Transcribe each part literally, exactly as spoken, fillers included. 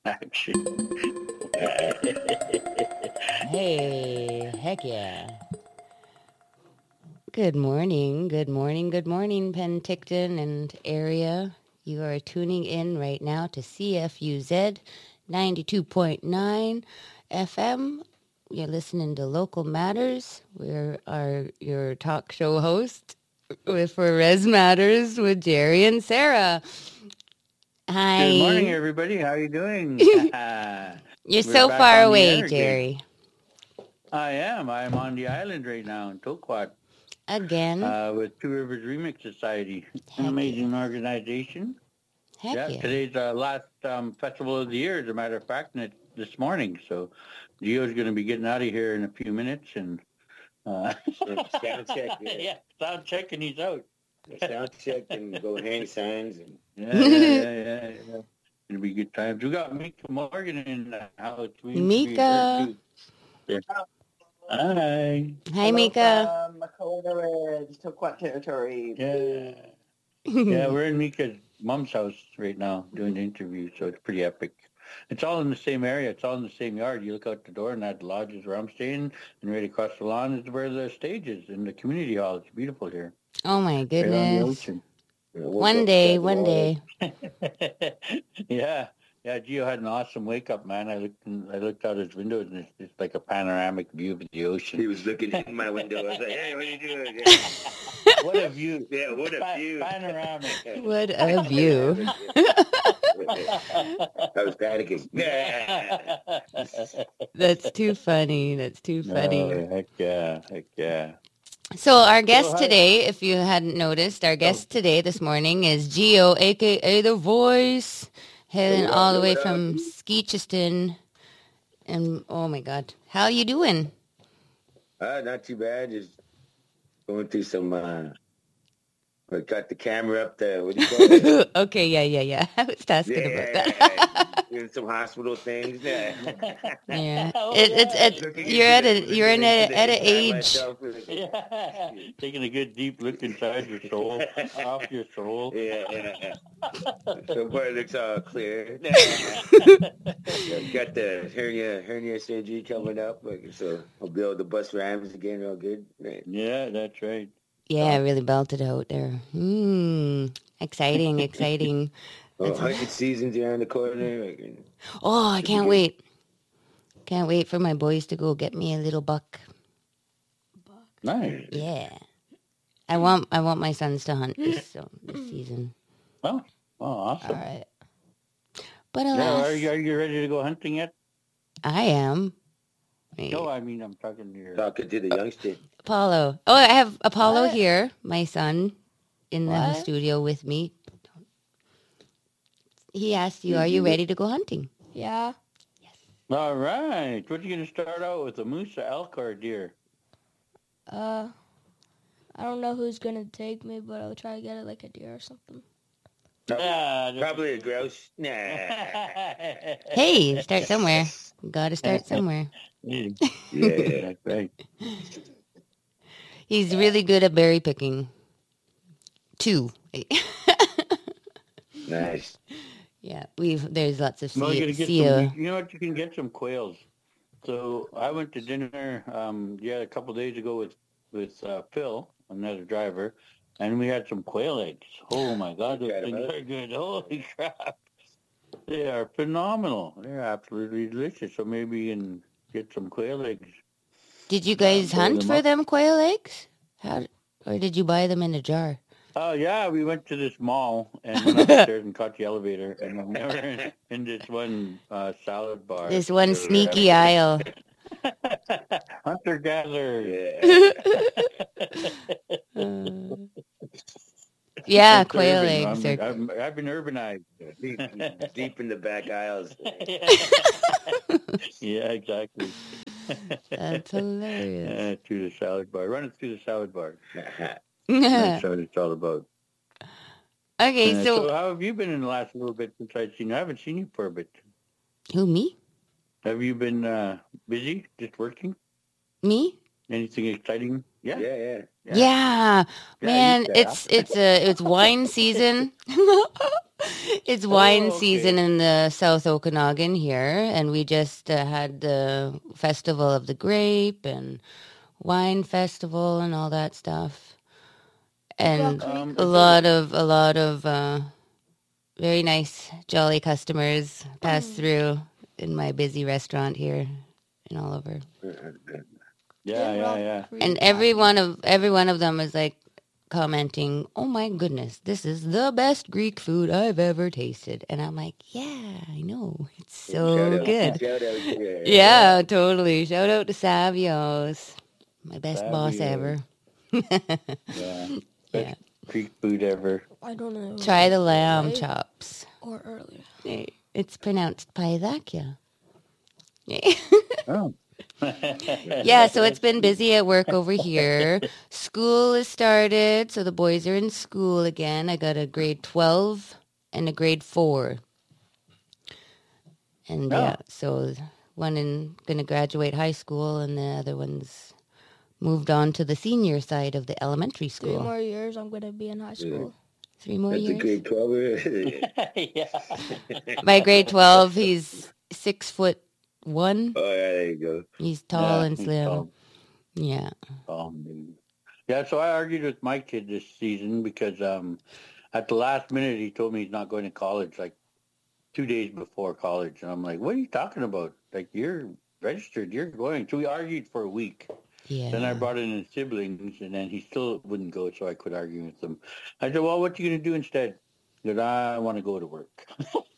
Action. Hey, heck yeah. Good morning, good morning, good morning, Penticton and area. You are tuning in right now to C F U Z ninety-two point nine F M. You're listening to Local Matters. We're our, your talk show host with for Res Matters with Jerry and Sarah. Good morning, Hi. everybody. How are you doing? You're We're so back far on the away, air again. Jerry. I am. I am on the island right now in Toquat Again. uh, with Two Rivers Remix Society, an Heck yeah. amazing organization. Heck Yeah, yeah. today's uh, last um, festival of the year, as a matter of fact, and it's this morning. So Gio's going to be getting out of here in a few minutes, and uh, sound check, yeah. yeah, sound check, and he's out. Sound check and go hand signs and Yeah, yeah, yeah, yeah, yeah. It'll be good times. We got Mika Morgan in the house. We interviewed her Mika. too. Yeah. Hi. Hi, Hello Mika. from Makona Ridge, Toquat territory. Yeah. Yeah, we're in Mika's mom's house right now doing the interview, so it's pretty epic. It's all in the same area. It's all in the same yard. You look out the door, and that lodge is where I'm staying, and right across the lawn is where the stage is in the community hall. It's beautiful here, Oh my right on the goodness. ocean. you know, woke One up day, beside the one water. day. yeah, yeah. Gio had an awesome wake up, man. I looked, in, I looked out his window, and it's just like a panoramic view of the He ocean. was looking in my window. I was like, "Hey, what are you doing?" Yeah, What a view! yeah what a Pa- view! panoramic. What a view. I was panicking. Yeah. That's too funny. That's too funny. Oh, heck yeah, heck yeah. So our So guest how? today, if you hadn't noticed, our Oh, guest today this morning is Gio, aka The Voice, hailing What up? all the way What up? from Skeechiston. And oh my God, how you doing? Uh, not too bad. Just going through some. Uh, I got the camera up there. What do you call it? Okay, yeah, yeah, yeah. I was asking Yeah, about yeah, yeah. that. Doing some hospital things. Yeah. Yeah, oh it, it's yeah, it, Looking you're into at the, a you're in looking a into the at an inside age. myself. yeah. Taking a good deep look inside your soul, off your soul. Yeah, yeah, yeah. So far it looks all clear. Got the hernia hernia surgery coming up, like, so I'll be able to bust rhymes again real good. Right. Yeah, that's right. Yeah, really belted out there. Hmm, exciting, exciting. Oh, That's hunting season's around the corner. Like, oh, I should be can't good. wait. Can't wait for my boys to go get me a little buck. Nice. Yeah, I want I want my sons to hunt this so this season. Oh, oh, All awesome. right, but Yeah, alas, are you are you ready to go hunting yet? I am. No, I mean I'm talking to your. Talking to the youngster. Apollo. Oh, I have Apollo What? here, my son, in the What? studio with me. He asked you, You- "Are you you look- ready to go hunting?" Yeah. All right. What you gonna start out with, a moose, a elk, or a deer? Uh, I don't know who's gonna take me, but I'll try to get it like a deer or something. Probably, Yeah, just- probably a grouse. Nah. Hey, start somewhere. Got to start somewhere. yeah, Yeah. that's right. He's really good at berry picking. Two. Nice. Yeah, we've there's lots of Well, you sea, gotta get sea some. uh, You know what? You can get some quails. So I went to dinner. Um, yeah, a couple days ago with with uh, Phil, another driver, and we had some quail eggs. Oh my God, those things Incredible. are good. Holy crap, they are phenomenal. They're absolutely delicious. So maybe you can get some quail eggs. Did you guys boil hunt them for up. them quail eggs? How or did you buy them in a jar? Oh yeah, we went to this mall and went upstairs and caught the elevator, and we were in, in this one uh, salad bar. This one They were sneaky having- aisle. Hunter gatherer. Yeah. Uh, yeah, That's quail urban. eggs I'm, are. I'm, I've been urbanized. Deep, deep in the back aisles. Yeah, exactly. That's hilarious. Uh, through the salad bar. Run it through the salad bar. That's what it's all about. Okay, Uh, so so how have you been in the last little bit since I've seen you? I haven't seen you for a bit. who me? Have you been uh, busy, just working? Me? Anything exciting? Yeah. Yeah, yeah. Yeah, Yeah, I man, eat that. it's it's a it's wine season. It's wine Oh, season okay. in the South Okanagan here, and we just uh, had the Festival of the Grape and wine festival and all that stuff, Rock and Creek. Um, a is it? lot of a lot of uh, very nice, jolly customers pass through in my busy restaurant here and all over. Yeah, Yeah, yeah, Rock yeah. And Creek. every one of every one of them is like commenting, "Oh my goodness, this is the best Greek food I've ever tasted." And I'm like, "Yeah, I know. It's Shout so out, good." shout out, yeah. Yeah, Yeah, totally. Shout out to Savios. My best boss Savio. ever. Yeah, Yeah. best Greek food ever. I don't know. Try the Is it lamb right chops. or earlier? Eh, It's pronounced paidakia. Oh. Yeah, so it's been busy at work over here. School has started, so the boys are in school again. I got a grade twelve and a grade four. And yeah, No. so one in going to graduate high school and the other one's moved on to the senior side of the elementary Three school. more years, I'm gonna be in high school. Three more That's a years. grade twelve. Yeah. My grade twelve, he's six foot one. Oh, yeah, there you go. He's tall Yeah, and he's slim. tall. Yeah. Um, yeah, so I argued with my kid this season because um, at the last minute he told me he's not going to college, like two days before college, and I'm like, "What are you talking about? Like you're registered, you're going." So we argued for a week. Then I Yeah. brought in his siblings, and then he still wouldn't go, so I quit arguing with him. I said, "Well, what you gonna do instead?" He said, "I want to go to work."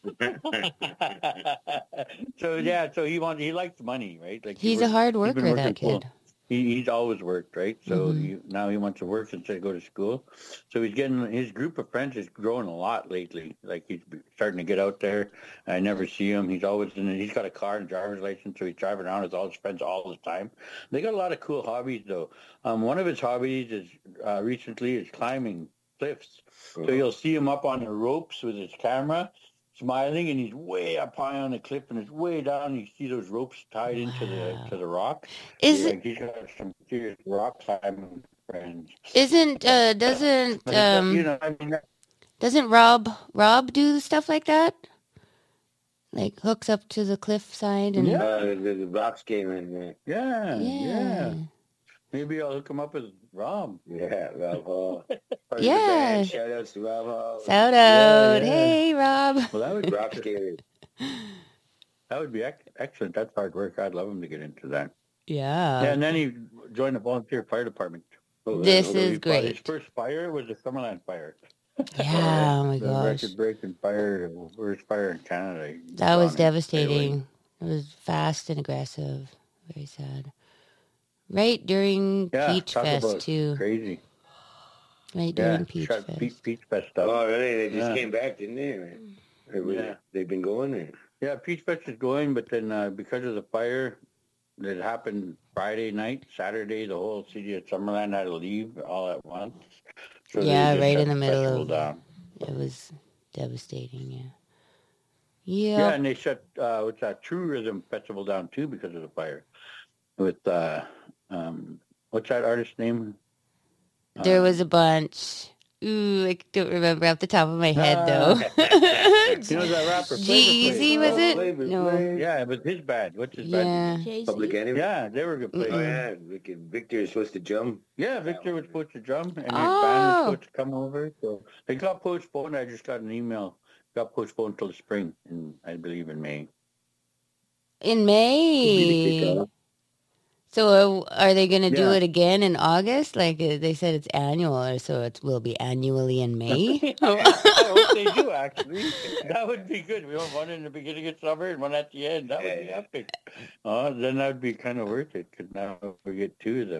So yeah, so he wants he likes money, right? Like he He's a works. hard He's been worker, working that full. kid. He, he's always worked, right? So Mhm. he, now he wants to work instead of go to school. So he's getting his group of friends is growing a lot lately. Like he's starting to get out there. I never see him. He's always in. He's got a car and driver's license, so he's driving around with all his friends all the time. They got a lot of cool hobbies, though. Um, one of his hobbies is uh, recently is climbing cliffs. So you'll see him up on the ropes with his camera, smiling, and he's way up high on the cliff, and it's way down. You see those ropes tied into the to Wow. the rock. Is Like he's got some serious rock climbing friends. isn't uh doesn't But it's like, you um know, I mean, doesn't Rob Rob do stuff like that? Like hooks up to the cliff side and yeah, Uh, the, the rocks came in there. yeah, yeah. yeah. Maybe I'll hook him up with Rob. Yeah, Rob Hall. Part of the Yeah. band. Shout outs to Rob Hall. Shout Yeah, out. yeah. Hey Rob. Well, that would Rock skater. that would be ex- excellent. That's hard work. I'd love him to get into that. Yeah, Yeah. and then he joined the volunteer fire department. Oh, This yeah. So is he fought, his great. first fire was the Summerland fire. Yeah, oh my The gosh. record-breaking fire, worst fire in Canada. He That was on it straight away. devastating. It was fast and aggressive. Very sad. Right during Yeah, Peach talk Fest about too. crazy. Right Yeah, during Peach shut Fest. Peach, Peach Fest stuff. Oh, really? They just Yeah. came back, didn't they? Or was- Yeah. They've been going there. Yeah, Peach Fest is going, but then uh, because of the fire that happened Friday night, Saturday, the whole city of Summerland had to leave all at once. So Yeah, they just right shut in the the middle festival of- down. It was devastating, yeah. Yeah, Yep. and they shut uh, what's that True Rhythm Festival down too because of the fire. With uh, um, what's that artist's name? There Um, was a bunch. Ooh, I don't remember off the top of my head Ah. though. You know that rapper? Flavor Jeezy, Flav? was Oh, it? Flavor No. Flav. Yeah, it was his band. What's his Yeah. band? Jay-Z. Public Enemy. Yeah, they were good Oh, players. Mm-mm. yeah. Vic- Victor is supposed to jump. Yeah, Victor was supposed to drum, and his band Oh. was supposed to come over. So they got postponed. I just got an email. Got postponed until the spring, in I believe in May. In Could be the May. kickoff. So uh, are they going to do Yeah. it again in August? Like uh, they said it's annual, or so it will be annually in May? I hope they do. Actually, that would be good. We want one in the beginning of summer and one at the end. That would be Yeah. epic. Oh, then that would be kind of worth it because now we get two of them.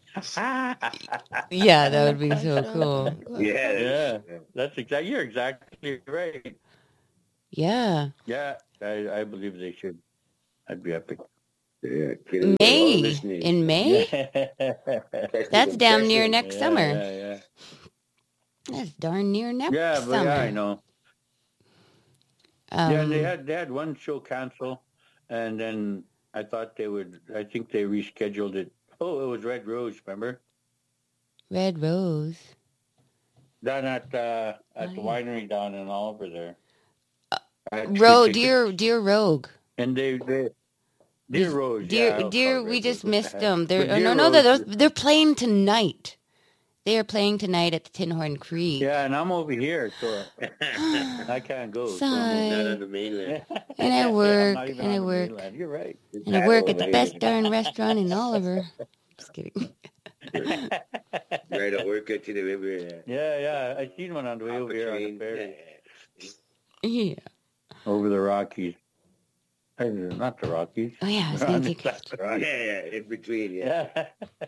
Yeah, that would be so cool. Yeah. Yeah. that's- That's exactly. You're exactly right. Yeah. Yeah, I, I believe they should. That'd be epic. Yeah. Get it all May. listening. In May? Catch That's the damn near confession. next Yeah, summer. Yeah, yeah. That's darn near next Yeah, but summer. yeah, I know. Um, yeah, and they had they had one show cancel, and then I thought they would. I think they rescheduled it. Oh, it was Red Rose. Remember? Red Rose. Down at uh, at Oh, the yeah. winery down in Oliver there. I had two Ro, tickets, dear, dear Rogue. and they, they We, Deer Rose, dear, yeah, I'll call dear, it we Red just Rose. What the missed heck? them. They're But oh, Deer no, no, they're, Rose, they're playing tonight. They are playing tonight at the Tin Horn Creek. yeah, and I'm over here, so I can't go. So I'm over- Not Sigh. on the mainland. And I I'm work, not even and I on the work. mainland. You're right. And I work at the best darn restaurant in Oliver. Just kidding. Right at work to the river. Yeah. Yeah, yeah. I seen one on the way over here on the ferry Yeah. over the Rockies. Hey, not the Rockies. Oh, yeah, I was They're going on to the take... side of the Yeah, Rockies. yeah, in between, yeah.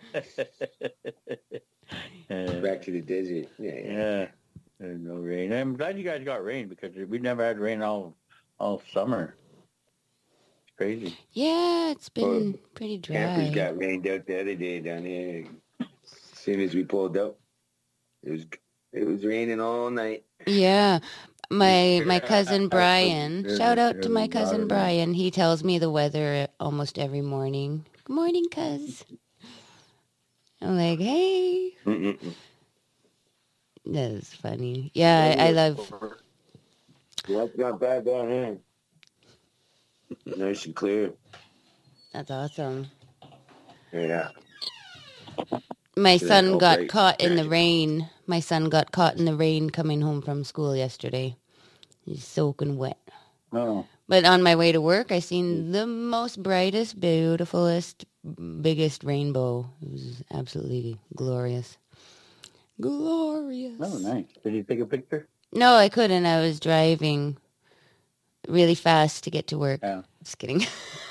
Yeah. Back to the desert. Yeah, yeah. Yeah. There's no rain. I'm glad you guys got rain because we never had rain all all summer. It's crazy. Yeah, it's been pretty Campers dry. got rained out the other day down here. As soon as we pulled up, it was it was raining all night. Yeah. My my cousin Yeah. Brian, There's shout a- out to there's a my lot cousin of rain. Brian. He tells me the weather almost every morning. Good morning, cuz. I'm like, hey. Mm-mm. That is funny. Yeah, I, I love... Well, it's not bad down here. Nice and clear. That's awesome. Yeah. My Yeah, son oh, got great. caught in the Yeah. rain. My son got caught in the rain coming home from school yesterday. He's soaking wet. Oh, But on my way to work, I seen the most brightest, beautifulest, biggest rainbow. It was absolutely glorious. Glorious. oh, nice. Did you take a picture? No, I couldn't. I was driving really fast to get to work. Yeah. Just kidding.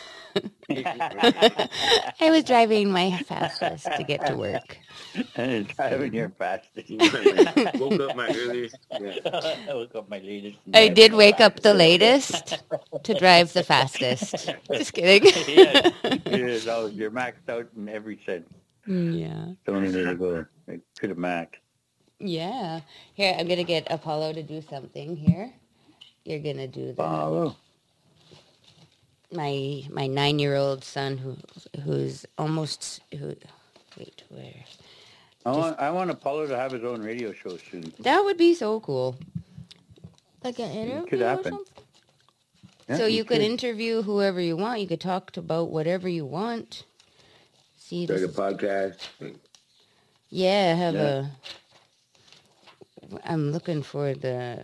I was driving my fastest to get to work. And driving your fastest. Woke up my earliest. Yeah. I woke up my latest. I did wake up the latest to drive the fastest. Just kidding. Yes, yes, I was, you're maxed out in every sense. Yeah. Don't need to go. I could have maxed. Yeah. Here, I'm going to get Apollo to do something here. You're going to do the... Follow. My my nine-year-old son who who's almost... who. Wait, where? I want, I want Apollo to have his own radio show soon. That would be so cool. Like an interview could or happen. something? Yeah, So you he could should. interview whoever you want. You could talk about whatever you want. See, Start a this, podcast. yeah, have Yeah. a... I'm looking for the...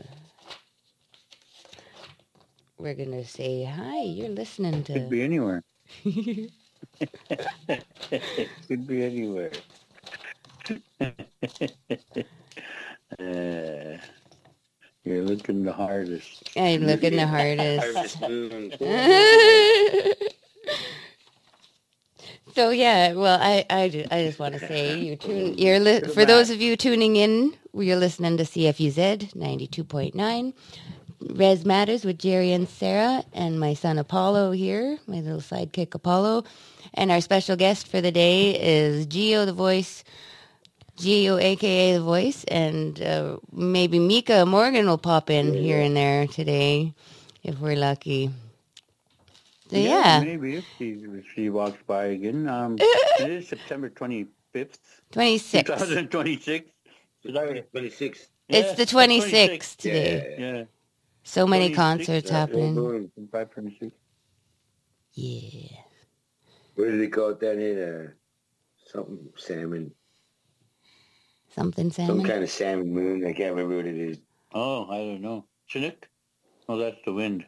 We're going to say, hi, you're listening Could to... be anywhere. Could be anywhere. uh, you're looking the hardest. I'm looking the hardest. Harvest Moon. So yeah, well, I I, ju- I just want to say you tune you're li- for those of you tuning in, you're listening to C F U Z ninety-two point nine, Res Matters with Jerry and Sarah, and my son Apollo here, my little sidekick Apollo, and our special guest for the day is Geo the Voice, Geo aka the Voice, and uh, maybe Mika Morgan will pop in here and there today if we're lucky. So yeah. Maybe if she, if she walks by again. Um, it is September twenty-fifth, twenty-six. twenty twenty-six. twenty-six. It's the twenty-sixth Yeah. today. Yeah. So many twenty-six, concerts uh, happening. twenty-five, twenty-six. Yeah. What do they call it down here? Uh, something salmon. Something Some salmon. kind of salmon moon. I can't remember what it is. Oh, I don't know. Chinook? Oh, that's the wind.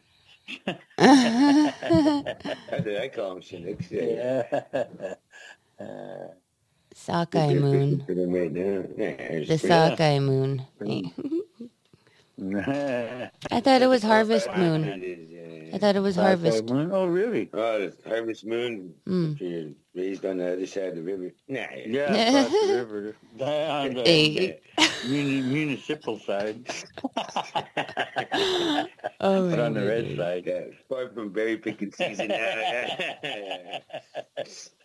How did I call them Chinooks? Yeah. Yeah. uh, Sockeye moon. For them right now. Yeah, The there's sockeye moon. I thought it was harvest moon. It is, yeah. I thought it was harvest. moon? Oh, really? Oh, the harvest moon. Mm. If you're raised on the other side of the river. Nah. Yeah, across the river. On the Hey. muni- municipal side. Oh, But on the my red goodness. side. Yeah, far from berry picking season.